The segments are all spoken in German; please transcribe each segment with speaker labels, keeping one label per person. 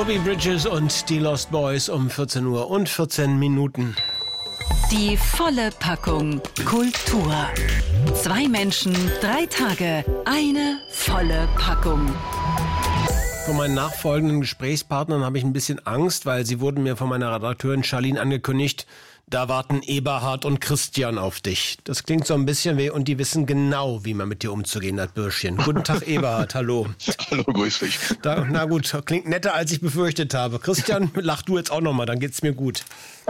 Speaker 1: Phoebe Bridgers und die Lost Boys um 14 Uhr und 14 Minuten.
Speaker 2: Die volle Packung Kultur. 2 Menschen, 3 Tage, eine volle Packung.
Speaker 1: Von meinen nachfolgenden Gesprächspartnern habe ich ein bisschen Angst, weil sie wurden mir von meiner Redakteurin Charlene angekündigt, da warten Eberhard und Christian auf dich. Das klingt so ein bisschen weh und die wissen genau, wie man mit dir umzugehen hat, Bürschchen. Guten Tag, Eberhard, hallo.
Speaker 3: Hallo, grüß dich.
Speaker 1: Na gut, klingt netter, als ich befürchtet habe. Christian, lach du jetzt auch nochmal, dann geht's mir gut.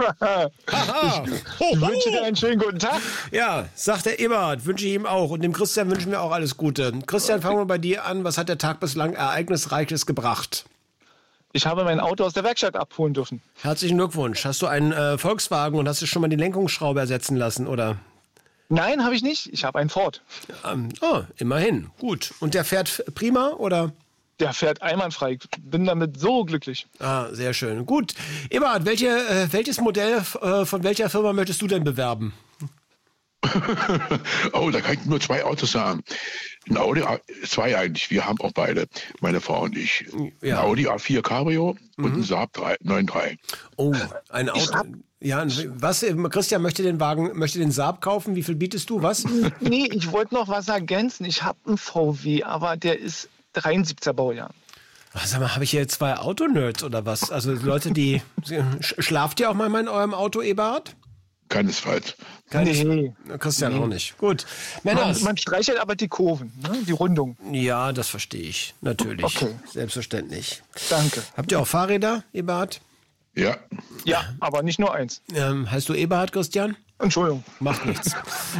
Speaker 4: Ich wünsche dir einen schönen guten Tag.
Speaker 1: Ja, sagt der Eberhard, wünsche ich ihm auch. Und dem Christian wünschen wir auch alles Gute. Christian, fangen wir bei dir an. Was hat der Tag bislang Ereignisreiches gebracht?
Speaker 4: Ich habe mein Auto aus der Werkstatt abholen dürfen.
Speaker 1: Herzlichen Glückwunsch. Hast du einen Volkswagen und hast du schon mal die Lenkungsschraube ersetzen lassen, oder?
Speaker 4: Nein, habe ich nicht. Ich habe einen Ford.
Speaker 1: Immerhin. Gut. Und der fährt prima, oder?
Speaker 4: Der fährt einwandfrei. Ich bin damit so glücklich.
Speaker 1: Ah, sehr schön. Gut. Eberhard, welches Modell von welcher Firma möchtest du denn bewerben?
Speaker 3: Oh, da kann ich nur 2 Autos sagen. Ein Audi A2 eigentlich, wir haben auch beide, meine Frau und ich.
Speaker 1: Ja.
Speaker 3: Ein Audi A4 Cabrio und ein Saab 9.3.
Speaker 1: Oh, ein Auto. Ja, was? Christian möchte den Saab kaufen. Wie viel bietest du? Was?
Speaker 4: Nee, ich wollte noch was ergänzen. Ich habe einen VW, aber der ist 73er Baujahr.
Speaker 1: Sag mal, habe ich hier 2 Autonerds oder was? Also Leute, die... Schlaft ihr auch mal in eurem Auto, Eberhard?
Speaker 3: Keinesfalls.
Speaker 4: Nee.
Speaker 1: Christian auch nicht. Gut. Männers.
Speaker 4: Man streichelt aber die Kurven, ne? Die Rundung.
Speaker 1: Ja, das verstehe ich. Natürlich.
Speaker 4: Okay.
Speaker 1: Selbstverständlich.
Speaker 4: Danke.
Speaker 1: Habt ihr auch Fahrräder, Eberhard?
Speaker 3: Ja.
Speaker 4: Ja, aber nicht nur eins.
Speaker 1: Heißt du Eberhard, Christian?
Speaker 4: Entschuldigung.
Speaker 1: Macht nichts.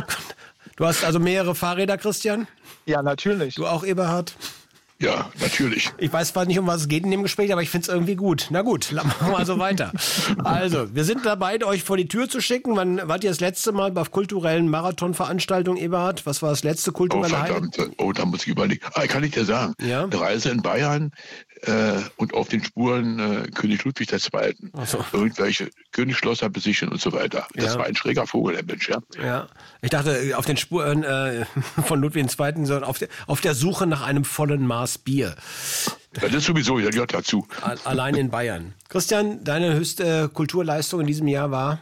Speaker 1: Du hast also mehrere Fahrräder, Christian?
Speaker 4: Ja, natürlich.
Speaker 1: Du auch, Eberhard?
Speaker 3: Ja, natürlich.
Speaker 1: Ich weiß zwar nicht, um was es geht in dem Gespräch, aber ich finde es irgendwie gut. Na gut, machen wir mal so weiter. Also, wir sind dabei, euch vor die Tür zu schicken. Wann wart ihr das letzte Mal bei kulturellen Marathonveranstaltungen, Eberhard? Was war das letzte kulturelle
Speaker 3: Verdammt. Da muss ich überlegen. Kann ich dir sagen.
Speaker 1: Ja?
Speaker 3: Eine Reise in Bayern und auf den Spuren König Ludwig II.
Speaker 1: So.
Speaker 3: Irgendwelche Königsschlosser besichern und so weiter. Das war ein schräger Vogel, der Mensch, ja.
Speaker 1: Ja, ich dachte, auf den Spuren von Ludwig II., sondern auf der Suche nach einem vollen Maß Bier.
Speaker 3: Das ist sowieso, ja, dazu.
Speaker 1: Allein in Bayern. Christian, deine höchste Kulturleistung in diesem Jahr war?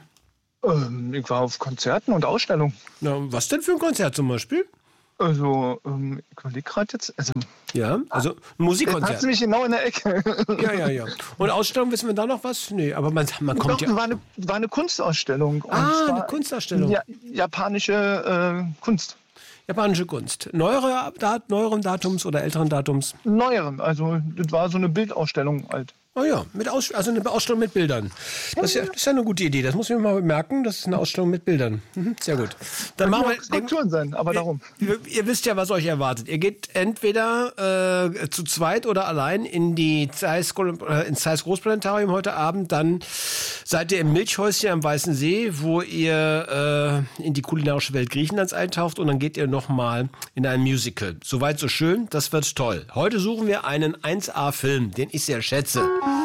Speaker 4: Ich war auf Konzerten und Ausstellungen.
Speaker 1: Na, was denn für ein Konzert zum Beispiel?
Speaker 4: Also, ich überlege gerade jetzt.
Speaker 1: Ja, also ein
Speaker 4: Hast
Speaker 1: Musikkonzert.
Speaker 4: du mich genau in der Ecke?
Speaker 1: Ja. Und Ausstellung, wissen wir da noch was? Nee, aber man kommt
Speaker 4: Doch,
Speaker 1: ja...
Speaker 4: war eine Kunstausstellung. Und
Speaker 1: eine
Speaker 4: zwar
Speaker 1: Kunstausstellung.
Speaker 4: Japanische Kunst.
Speaker 1: Japanische Kunst. Neueren Datums oder älteren Datums?
Speaker 4: Neueren. Also, das war so eine Bildausstellung halt.
Speaker 1: Oh ja, also eine Ausstellung mit Bildern. Das ist ja eine gute Idee. Das muss ich mir mal bemerken. Das ist eine Ausstellung mit Bildern. Sehr gut. Dann machen wir
Speaker 4: Skulpturen sein, aber darum.
Speaker 1: Ihr wisst ja, was euch erwartet. Ihr geht entweder zu zweit oder allein ins Zeiss Großplanetarium heute Abend. Dann seid ihr im Milchhäuschen am Weißen See, wo ihr in die kulinarische Welt Griechenlands eintaucht. Und dann geht ihr nochmal in ein Musical. Soweit so schön. Das wird toll. Heute suchen wir einen 1A-Film, den ich sehr schätze.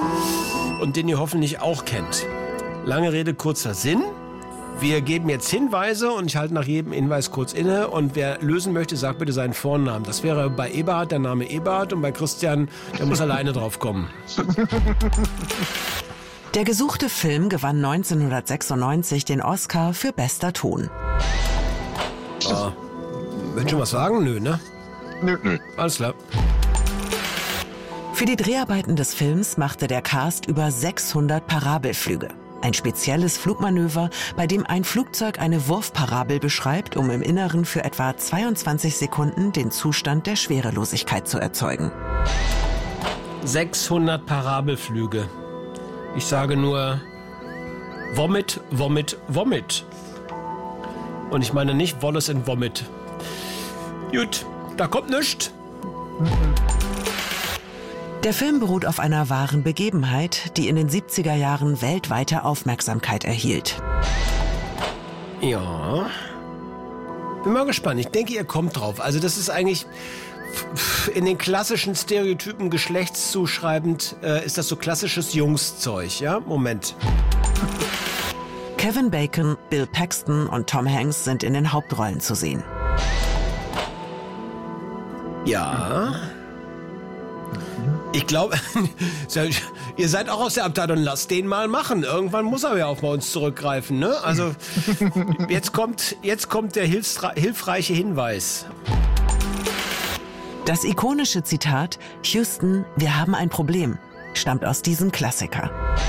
Speaker 1: Und den ihr hoffentlich auch kennt. Lange Rede, kurzer Sinn. Wir geben jetzt Hinweise und ich halte nach jedem Hinweis kurz inne. Und wer lösen möchte, sagt bitte seinen Vornamen. Das wäre bei Eberhard der Name Eberhard und bei Christian, der muss alleine drauf kommen.
Speaker 2: Der gesuchte Film gewann 1996 den Oscar für bester Ton.
Speaker 1: Willst du was sagen? Nö, ne?
Speaker 4: Nö.
Speaker 1: Alles klar.
Speaker 2: Für die Dreharbeiten des Films machte der Cast über 600 Parabelflüge. Ein spezielles Flugmanöver, bei dem ein Flugzeug eine Wurfparabel beschreibt, um im Inneren für etwa 22 Sekunden den Zustand der Schwerelosigkeit zu erzeugen.
Speaker 1: 600 Parabelflüge. Ich sage nur Vomit, Vomit, Vomit. Und ich meine nicht Wallace and Vomit. Gut, da kommt nichts.
Speaker 2: Der Film beruht auf einer wahren Begebenheit, die in den 70er Jahren weltweite Aufmerksamkeit erhielt.
Speaker 1: Ja. Bin mal gespannt. Ich denke, ihr kommt drauf. Also das ist eigentlich in den klassischen Stereotypen geschlechtszuschreibend, ist das so klassisches Jungszeug, ja? Moment.
Speaker 2: Kevin Bacon, Bill Paxton und Tom Hanks sind in den Hauptrollen zu sehen.
Speaker 1: Ja. Ich glaube, ihr seid auch aus der Abteilung, lasst den mal machen. Irgendwann muss er ja auch bei uns zurückgreifen, ne? Also, jetzt kommt der hilfreiche Hinweis.
Speaker 2: Das ikonische Zitat, Houston, wir haben ein Problem, stammt aus diesem Klassiker.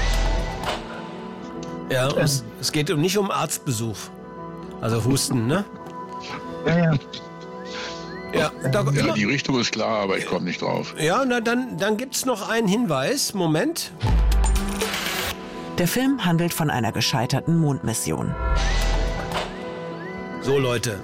Speaker 1: Ja, es geht nicht um Arztbesuch. Also Husten, ne?
Speaker 4: Ja.
Speaker 1: Ja,
Speaker 3: Ja, die Richtung ist klar, aber ich komme nicht drauf.
Speaker 1: Ja, na dann gibt's noch einen Hinweis. Moment.
Speaker 2: Der Film handelt von einer gescheiterten Mondmission.
Speaker 1: So, Leute.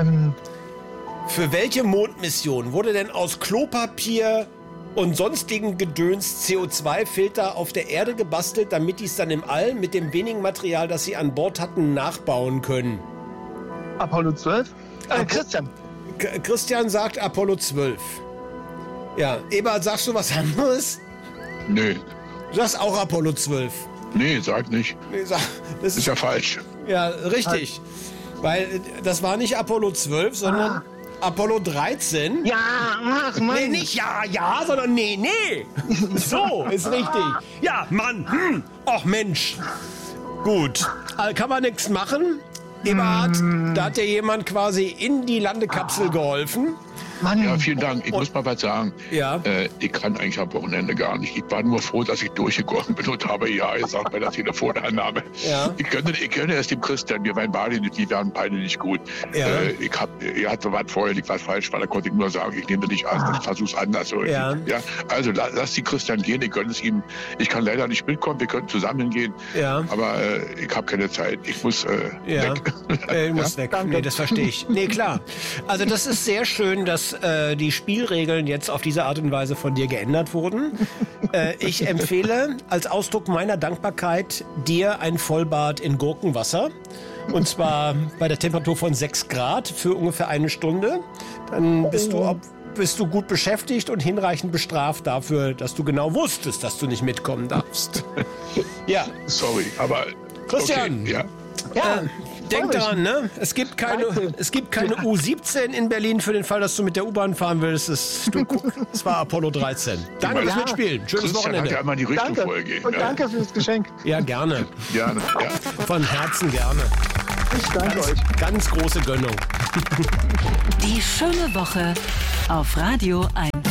Speaker 1: Für welche Mondmission wurde denn aus Klopapier und sonstigen Gedöns CO2-Filter auf der Erde gebastelt, damit die es dann im All mit dem wenigen Material, das sie an Bord hatten, nachbauen können?
Speaker 4: Apollo 12? Christian.
Speaker 1: Christian sagt Apollo 12. Ja, Eberhard, sagst du was anderes?
Speaker 3: Nö.
Speaker 1: Du sagst auch Apollo 12.
Speaker 3: Nee, sag nicht.
Speaker 1: Nee, das
Speaker 3: Ist ja falsch.
Speaker 1: Ja, richtig. Weil das war nicht Apollo 12, sondern Apollo 13.
Speaker 4: Ja, ach Mann.
Speaker 1: Nee, nicht ja, sondern nee. So, ist richtig. Ja, Mann. Ach Mensch. Gut. Kann man nichts machen. Eberhard, da hat dir jemand quasi in die Landekapsel geholfen.
Speaker 4: Mann.
Speaker 3: Ja, vielen Dank. Ich muss mal was sagen.
Speaker 1: Ja.
Speaker 3: Ich kann eigentlich am Wochenende gar nicht. Ich war nur froh, dass ich durchgekommen bin und habe ja gesagt bei der Telefonannahme.
Speaker 1: Ja.
Speaker 3: Ich gönne es dem Christian. Wir waren beide, die waren beide nicht gut.
Speaker 1: Ja.
Speaker 3: Er hatte was vorher, nicht was falsch war. Da konnte ich nur sagen, ich nehme dich an, ich versuch's anders.
Speaker 1: Ja.
Speaker 3: Also lass die Christian gehen. Ich gönne es ihm. Ich kann leider nicht mitkommen. Wir können zusammen gehen.
Speaker 1: Ja.
Speaker 3: Aber ich habe keine Zeit. Ich muss weg.
Speaker 1: Ich muss weg. Nee, das verstehe ich. Nee, klar. Also das ist sehr schön, dass die Spielregeln jetzt auf diese Art und Weise von dir geändert wurden. Ich empfehle als Ausdruck meiner Dankbarkeit dir ein Vollbad in Gurkenwasser. Und zwar bei der Temperatur von 6 Grad für ungefähr 1 Stunde. Dann bist du gut beschäftigt und hinreichend bestraft dafür, dass du genau wusstest, dass du nicht mitkommen darfst. Ja.
Speaker 3: Sorry, aber
Speaker 1: Christian.
Speaker 3: Okay, ja.
Speaker 4: Ja.
Speaker 1: Denk daran, ne? Es gibt keine U17 in Berlin für den Fall, dass du mit der U-Bahn fahren willst. Es war Apollo 13. Danke fürs Mitspielen. Schönes
Speaker 3: Christian
Speaker 1: Wochenende.
Speaker 3: hat ja immer die Richtung
Speaker 4: Danke.
Speaker 3: vorgegeben.
Speaker 4: Und danke fürs Geschenk.
Speaker 1: Ja, gerne.
Speaker 3: Gerne. Ja.
Speaker 1: Von Herzen gerne.
Speaker 4: Ich danke euch.
Speaker 1: Ganz große Gönnung.
Speaker 5: Die schöne Woche auf Radio 1.